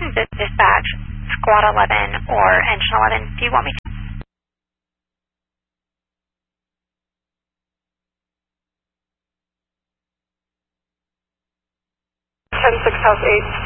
can dispatch Squad 11 or Engine 11. Do you want me to? 10-6 House 8.